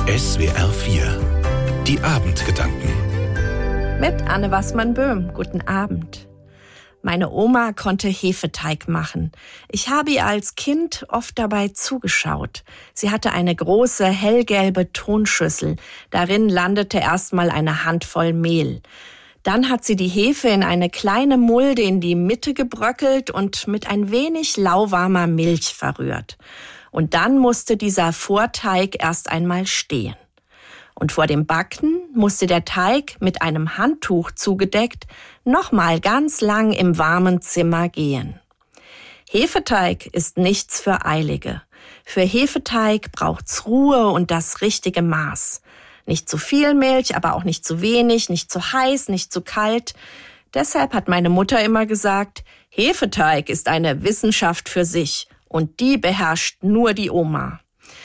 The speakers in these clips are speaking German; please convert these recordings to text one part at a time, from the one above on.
SWR 4. Die Abendgedanken. Mit Anne Wassmann-Böhm. Guten Abend. Meine Oma konnte Hefeteig machen. Ich habe ihr als Kind oft dabei zugeschaut. Sie hatte eine große, hellgelbe Tonschüssel. Darin landete erstmal eine Handvoll Mehl. Dann hat sie die Hefe in eine kleine Mulde in die Mitte gebröckelt und mit ein wenig lauwarmer Milch verrührt. Und dann musste dieser Vorteig erst einmal stehen. Und vor dem Backen musste der Teig mit einem Handtuch zugedeckt nochmal ganz lang im warmen Zimmer gehen. Hefeteig ist nichts für Eilige. Für Hefeteig braucht's Ruhe und das richtige Maß. Nicht zu viel Milch, aber auch nicht zu wenig, nicht zu heiß, nicht zu kalt. Deshalb hat meine Mutter immer gesagt, Hefeteig ist eine Wissenschaft für sich und die beherrscht nur die Oma.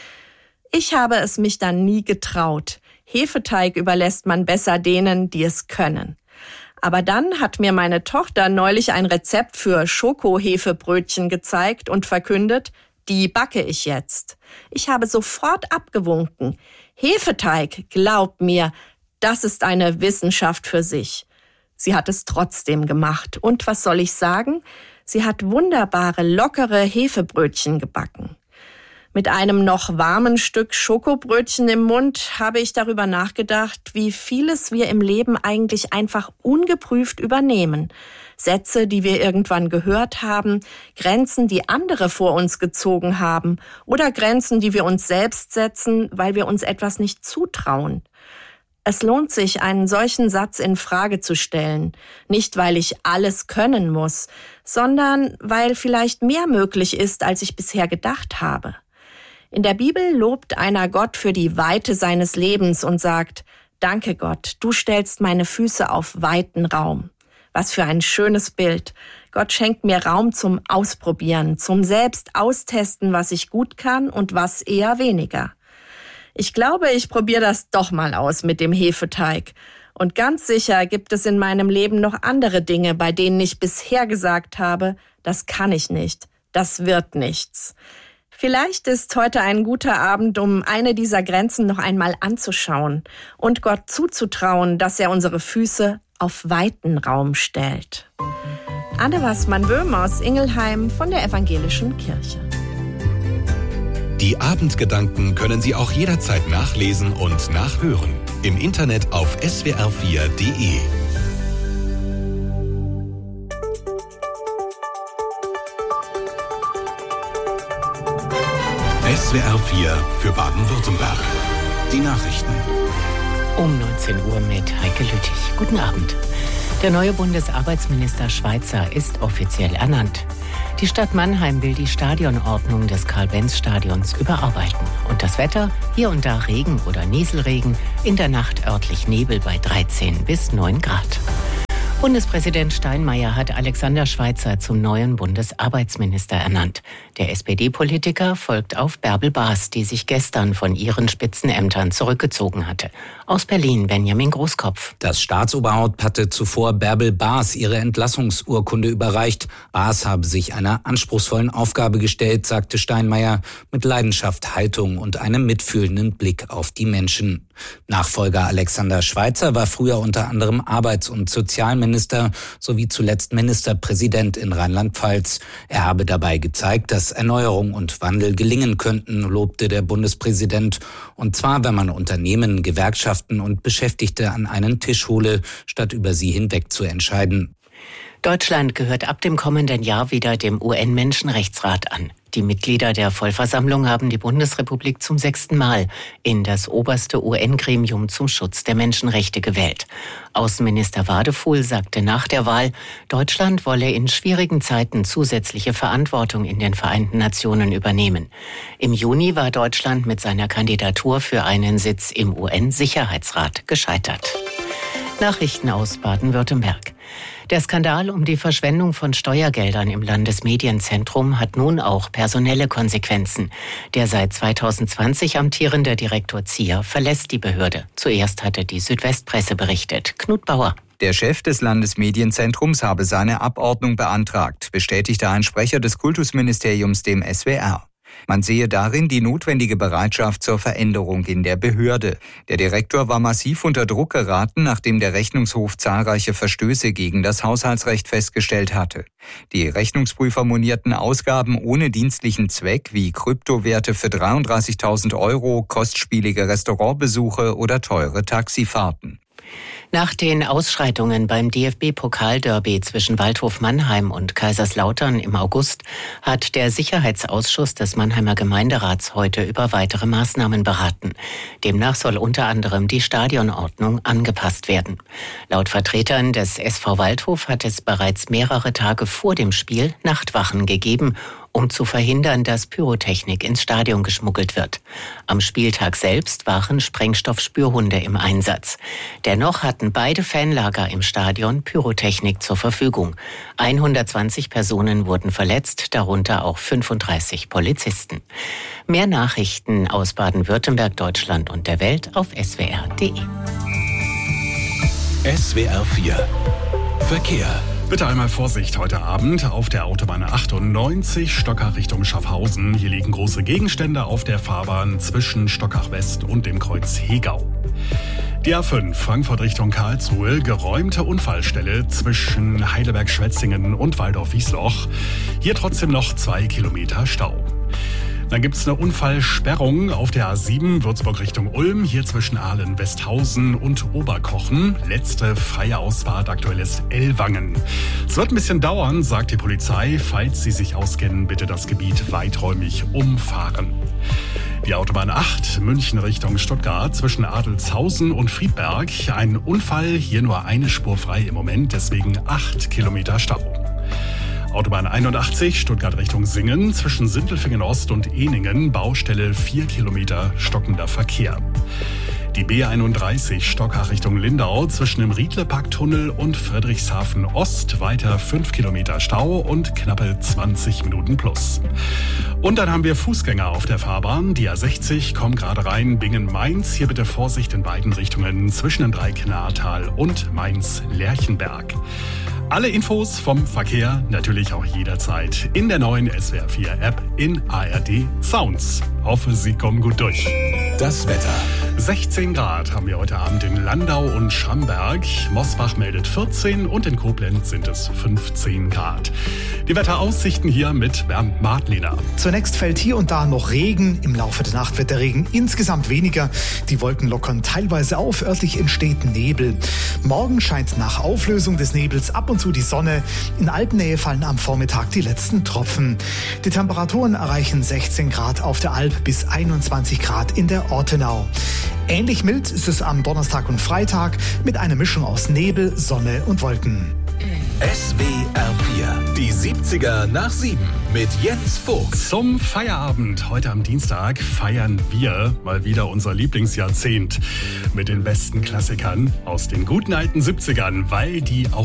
Ich habe es mich dann nie getraut. Hefeteig überlässt man besser denen, die es können. Aber dann hat mir meine Tochter neulich ein Rezept für Schokohefebrötchen gezeigt und verkündet, die backe ich jetzt. Ich habe sofort abgewunken. Hefeteig, glaubt mir, das ist eine Wissenschaft für sich. Sie hat es trotzdem gemacht. Und was soll ich sagen? Sie hat wunderbare, lockere Hefebrötchen gebacken. Mit einem noch warmen Stück Schokobrötchen im Mund habe ich darüber nachgedacht, wie vieles wir im Leben eigentlich einfach ungeprüft übernehmen. Sätze, die wir irgendwann gehört haben, Grenzen, die andere vor uns gezogen haben oder Grenzen, die wir uns selbst setzen, weil wir uns etwas nicht zutrauen. Es lohnt sich, einen solchen Satz in Frage zu stellen. Nicht, weil ich alles können muss, sondern weil vielleicht mehr möglich ist, als ich bisher gedacht habe. In der Bibel lobt einer Gott für die Weite seines Lebens und sagt, danke Gott, du stellst meine Füße auf weiten Raum. Was für ein schönes Bild. Gott schenkt mir Raum zum Ausprobieren, zum selbst austesten, was ich gut kann und was eher weniger. Ich glaube, ich probiere das doch mal aus mit dem Hefeteig. Und ganz sicher gibt es in meinem Leben noch andere Dinge, bei denen ich bisher gesagt habe, das kann ich nicht, das wird nichts. Vielleicht ist heute ein guter Abend, um eine dieser Grenzen noch einmal anzuschauen und Gott zuzutrauen, dass er unsere Füße auf weiten Raum stellt. Anne Wassmann-Böhm aus Ingelheim von der Evangelischen Kirche. Die Abendgedanken können Sie auch jederzeit nachlesen und nachhören. Im Internet auf swr4.de. SWR 4 für Baden-Württemberg. Die Nachrichten. Um 19 Uhr mit Heike Lüttich. Guten Abend. Der neue Bundesarbeitsminister Schweizer ist offiziell ernannt. Die Stadt Mannheim will die Stadionordnung des Karl-Benz-Stadions überarbeiten. Und das Wetter? Hier und da Regen oder Nieselregen. In der Nacht örtlich Nebel bei 13 bis 9 Grad. Bundespräsident Steinmeier hat Alexander Schweitzer zum neuen Bundesarbeitsminister ernannt. Der SPD-Politiker folgt auf Bärbel Baas, die sich gestern von ihren Spitzenämtern zurückgezogen hatte. Aus Berlin Benjamin Großkopf. Das Staatsoberhaupt hatte zuvor Bärbel Baas ihre Entlassungsurkunde überreicht. Baas habe sich einer anspruchsvollen Aufgabe gestellt, sagte Steinmeier, mit Leidenschaft, Haltung und einem mitfühlenden Blick auf die Menschen. Nachfolger Alexander Schweitzer war früher unter anderem Arbeits- und Sozialminister sowie zuletzt Ministerpräsident in Rheinland-Pfalz. Er habe dabei gezeigt, dass Erneuerung und Wandel gelingen könnten, lobte der Bundespräsident. Und zwar, wenn man Unternehmen, Gewerkschaften und Beschäftigte an einen Tisch hole, statt über sie hinweg zu entscheiden. Deutschland gehört ab dem kommenden Jahr wieder dem UN-Menschenrechtsrat an. Die Mitglieder der Vollversammlung haben die Bundesrepublik zum 6. Mal in das oberste UN-Gremium zum Schutz der Menschenrechte gewählt. Außenminister Wadefuhl sagte nach der Wahl, Deutschland wolle in schwierigen Zeiten zusätzliche Verantwortung in den Vereinten Nationen übernehmen. Im Juni war Deutschland mit seiner Kandidatur für einen Sitz im UN-Sicherheitsrat gescheitert. Nachrichten aus Baden-Württemberg. Der Skandal um die Verschwendung von Steuergeldern im Landesmedienzentrum hat nun auch personelle Konsequenzen. Der seit 2020 amtierende Direktor Zier verlässt die Behörde. Zuerst hatte die Südwestpresse berichtet. Knut Bauer. Der Chef des Landesmedienzentrums habe seine Abordnung beantragt, bestätigte ein Sprecher des Kultusministeriums dem SWR. Man sehe darin die notwendige Bereitschaft zur Veränderung in der Behörde. Der Direktor war massiv unter Druck geraten, nachdem der Rechnungshof zahlreiche Verstöße gegen das Haushaltsrecht festgestellt hatte. Die Rechnungsprüfer monierten Ausgaben ohne dienstlichen Zweck wie Kryptowerte für 33.000 €, kostspielige Restaurantbesuche oder teure Taxifahrten. Nach den Ausschreitungen beim DFB-Pokalderby zwischen Waldhof Mannheim und Kaiserslautern im August hat der Sicherheitsausschuss des Mannheimer Gemeinderats heute über weitere Maßnahmen beraten. Demnach soll unter anderem die Stadionordnung angepasst werden. Laut Vertretern des SV Waldhof hat es bereits mehrere Tage vor dem Spiel Nachtwachen gegeben, um zu verhindern, dass Pyrotechnik ins Stadion geschmuggelt wird. Am Spieltag selbst waren Sprengstoffspürhunde im Einsatz. Dennoch hatten beide Fanlager im Stadion Pyrotechnik zur Verfügung. 120 Personen wurden verletzt, darunter auch 35 Polizisten. Mehr Nachrichten aus Baden-Württemberg, Deutschland und der Welt auf swr.de. SWR 4 Verkehr. Bitte einmal Vorsicht heute Abend auf der Autobahn 98 Stockach Richtung Schaffhausen. Hier liegen große Gegenstände auf der Fahrbahn zwischen Stockach West und dem Kreuz Hegau. Die A5 Frankfurt Richtung Karlsruhe, geräumte Unfallstelle zwischen Heidelberg-Schwetzingen und Waldorf-Wiesloch. Hier trotzdem noch 2 Kilometer Stau. Dann gibt es eine Unfallsperrung auf der A7 Würzburg Richtung Ulm, hier zwischen Ahlen-Westhausen und Oberkochen. Letzte freie Ausfahrt aktuell ist Ellwangen. Es wird ein bisschen dauern, sagt die Polizei. Falls Sie sich auskennen, bitte das Gebiet weiträumig umfahren. Die Autobahn 8 München Richtung Stuttgart zwischen Adelzhausen und Friedberg. Ein Unfall, hier nur eine Spur frei im Moment, deswegen 8 Kilometer Stau. Autobahn 81 Stuttgart Richtung Singen zwischen Sindelfingen Ost und Ehningen, Baustelle 4 Kilometer stockender Verkehr. Die B31 Stockach Richtung Lindau zwischen dem Riedleparktunnel und Friedrichshafen Ost weiter 5 Kilometer Stau und knappe 20 Minuten plus. Und dann haben wir Fußgänger auf der Fahrbahn. Die A60 kommen gerade rein, Bingen-Mainz. Hier bitte Vorsicht in beiden Richtungen zwischen dem Dreieck-Naartal und Mainz-Lerchenberg. Alle Infos vom Verkehr natürlich auch jederzeit in der neuen SWR 4 App in ARD Sounds. Hoffe, Sie kommen gut durch. Das Wetter. 16 Grad haben wir heute Abend in Landau und Schramberg. Mosbach meldet 14 und in Koblenz sind es 15 Grad. Die Wetteraussichten hier mit Bernd Martliner. Zunächst fällt hier und da noch Regen. Im Laufe der Nacht wird der Regen insgesamt weniger. Die Wolken lockern teilweise auf. Örtlich entsteht Nebel. Morgen scheint nach Auflösung des Nebels ab und zu die Sonne. In Alpennähe fallen am Vormittag die letzten Tropfen. Die Temperaturen erreichen 16 Grad auf der Alp bis 21 Grad in der Ortenau. Ähnlich mild ist es am Donnerstag und Freitag mit einer Mischung aus Nebel, Sonne und Wolken. SWR 4, die 70er nach 7 mit Jens Vogt. Zum Feierabend heute am Dienstag feiern wir mal wieder unser Lieblingsjahrzehnt mit den besten Klassikern aus den guten alten 70ern, weil die auch